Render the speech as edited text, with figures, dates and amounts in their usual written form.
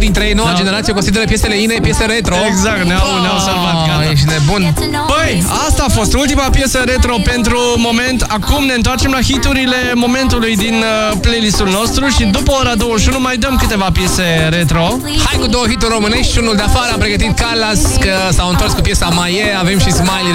dintre ei, noua generație, consideră piesele INE piese retro. Exact, ne-au salvat, gata. Ești nebun. Băi, asta a fost ultima piesă retro pentru moment. Acum ne întoarcem la hiturile momentului din playlistul nostru și după ora 21 mai dăm câteva piese retro. Hai cu 2 hituri românești și unul de afară. A pregătit Callas, că s-au întors cu piesa Mai e. Avem și Smiley